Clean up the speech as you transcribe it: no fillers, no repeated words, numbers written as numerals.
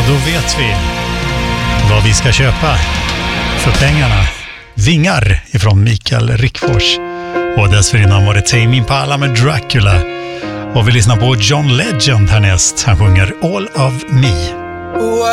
då vet vi vad vi ska köpa för pengarna. Vingar ifrån Mikael Rickfors. Och dessförinnan var det Tame Impala med Dracula. Och vi lyssnar på John Legend härnäst. Han sjunger All of Me.